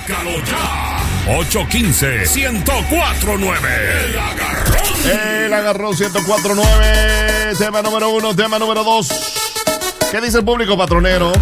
Márcalo ya. 815-1049. El agarrón 1049. Tema número 1, tema número 2. ¿Qué dice el público patronero?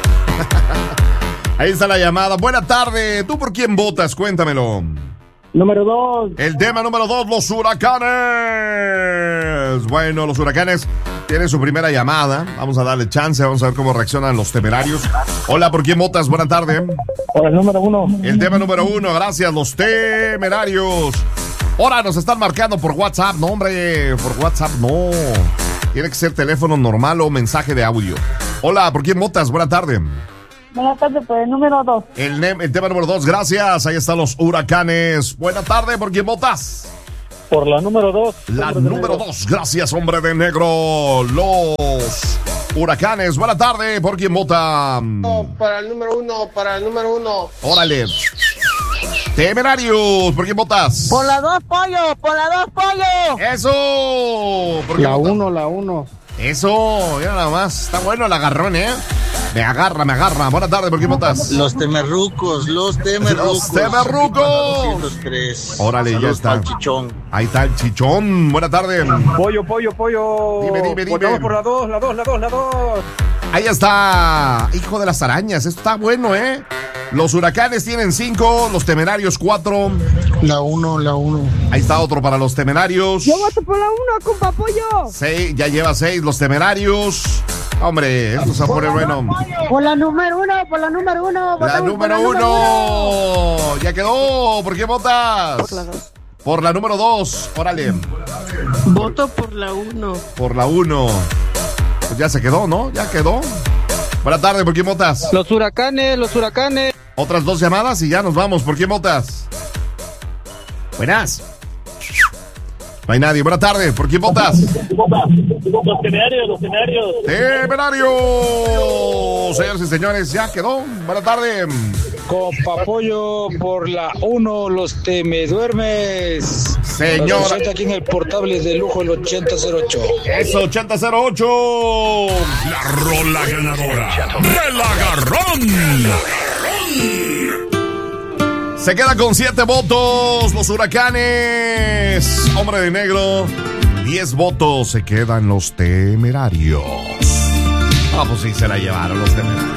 Ahí está la llamada. Buena tarde. ¿Tú por quién votas? Cuéntamelo. Número 2. El tema número 2, los huracanes. Bueno, los huracanes tienen su primera llamada. Vamos a darle chance, vamos a ver cómo reaccionan los temerarios. Hola, ¿por quién votas? Buena tarde. Por el número 1. El tema número 1, gracias, los temerarios. Ahora nos están marcando por WhatsApp. No, hombre, por WhatsApp no. Tiene que ser teléfono normal o mensaje de audio. Hola, ¿por quién votas? Buena tarde. Buenas tardes, por el número 2. El tema número 2, gracias. Ahí están los huracanes. Buena tarde, ¿por quién votas? Por la número 2. La número 2, gracias, hombre de negro. Los huracanes. Buena tarde, ¿por quién vota? Para el número 1, para el número 1. Órale. Temerarios, ¿por quién votas? Por la 2, pollo, por la 2, pollo. Eso. ¿Por quién La votas? 1, la 1. Eso, mira nada más. Está bueno el agarrón, ¿eh? Me agarra. Buena tarde, ¿por quién votas? Los temerrucos. Los temerrucos. 203. Órale, ya Saludos está. pa'l chichón. Ahí está el chichón. Buena tarde. Pollo. Dime. Votamos por la 2. Ahí está. Hijo de las arañas. Esto está bueno, ¿eh? Los huracanes tienen 5, los temerarios 4. La 1. Ahí está otro para los temerarios. Yo voto por la 1, compa pollo. 6, ya lleva 6 los temerarios. Hombre, esto se va a poner bueno. Por la número 1, por la número 1. La número 1. Ya quedó. ¿Por qué votas? Por la 2. Por la número 2. Órale. Voto por la 1. Por la 1. Pues ya se quedó, ¿no? Ya quedó. Buenas tardes, ¿por quién votas? Los huracanes. Otras 2 llamadas y ya nos vamos. ¿Por quién votas? Buenas. No hay nadie. Buenas tardes, ¿por quién votas? Los temerarios. ¡Temerarios! Señores y señores, ya quedó. Buenas tardes. Compa pollo por la 1, los te me duermes. Señora. Aquí en el portable de lujo, el 8008. Eso, 8008. La rola ganadora del agarrón. Se queda con 7 votos. Los huracanes. Hombre de negro. 10 votos. Se quedan los temerarios. Ah, pues sí, se la llevaron los temerarios.